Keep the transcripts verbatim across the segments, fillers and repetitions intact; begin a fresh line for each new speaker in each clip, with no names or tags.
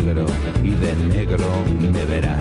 negro y de negro me verás.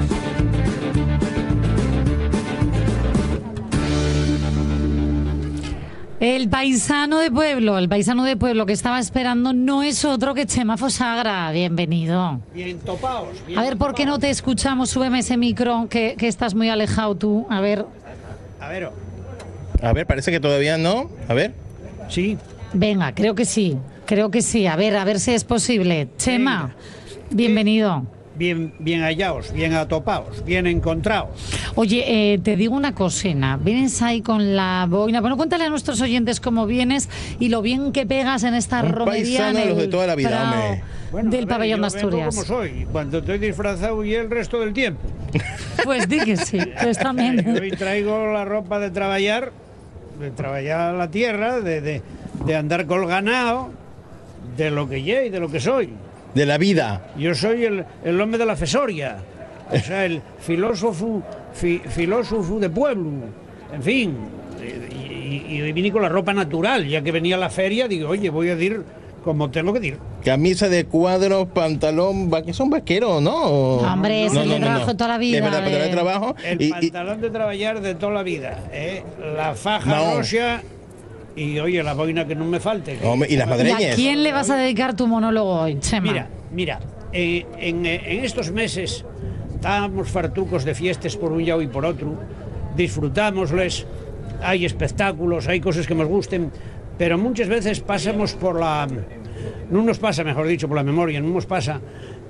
El paisano de pueblo, el paisano de pueblo que estaba esperando no es otro que Chema Fosagra. Bienvenido.
Bien topaos. Bien
A ver, ¿por qué no te escuchamos? Súbeme ese micro, que, que estás muy alejado tú. A ver.
A ver.
A ver, parece que todavía no. A ver.
Sí.
Venga, creo que sí. Creo que sí. A ver, a ver si es posible. Chema, bienvenido.
Bien, bien hallaos, bien atopaos, bien encontraos.
Oye, eh, te digo una cosena. Vienes ahí con la boina. Bueno, cuéntale a nuestros oyentes cómo vienes y lo bien que pegas en esta
Un
romería
paisano
en
de los de
el
toda la vida,
Prado
hombre.
Bueno,
del
a ver,
pabellón de
yo vengo
Asturias.
como soy, cuando estoy disfrazado y el resto del tiempo.
Pues di que sí, pues también.
Yo hoy traigo la ropa de trabajar, de trabajar la tierra, de, de, de andar colganado, de lo que llevo y de lo que soy.
De la vida.
Yo soy el, el hombre de la fesoria, o sea, el filósofo, fi, filósofo de pueblo, en fin. Y, y, y vine con la ropa natural, ya que venía a la feria, digo, oye, voy a decir como tengo que decir.
Camisa de cuadros, pantalón, va- que son vaqueros, ¿no?
Hombre, ese de trabajo toda la vida.
Es verdad, pantalón de
eh.
trabajo.
El
y- y-
pantalón de trabajar de toda la vida, ¿eh? La faja
Mahón.
rosa y, oye, la boina que no me falte. que-
Hombre, y las
¿Y
madreñas.
a quién le vas a dedicar tu monólogo hoy, Chema?
Mira, mira, eh, en, en estos meses estábamos fartucos de fiestas por un lado y por otro, disfrutámosles, hay espectáculos, hay cosas que nos gusten, pero muchas veces pasamos por la... No nos pasa, mejor dicho, por la memoria, no nos pasa